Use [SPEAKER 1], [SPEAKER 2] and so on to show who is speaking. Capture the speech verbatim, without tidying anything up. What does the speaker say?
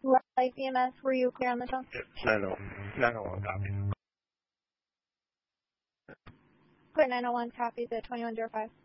[SPEAKER 1] Life E M S, were you clear on the tone?
[SPEAKER 2] nine oh one copy.
[SPEAKER 1] Clear nine oh one copies at twenty-one oh five.